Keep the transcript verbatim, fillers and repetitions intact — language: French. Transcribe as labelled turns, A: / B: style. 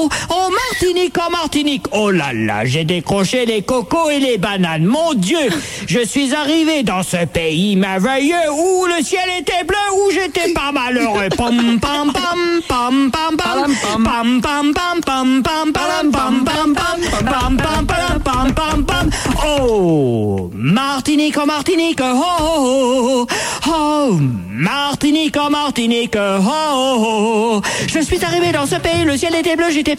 A: Oh, Martinique, oh, Martinique. Oh là là, j'ai décroché les cocos et les bananes. Mon Dieu, je suis arrivé dans ce pays merveilleux où le ciel était bleu, où j'étais pas malheureux. Pam, pam, pam, pam, pam, pam, pam, pam, pam, pam, pam, pam, pam, pam, pam, pam, pam, pam, pam. Oh, Martinique, oh, Martinique, oh, oh, oh, oh, Martinique, oh, Martinique, oh, oh, oh. Je suis arrivé dans ce pays, le ciel était bleu, j'étais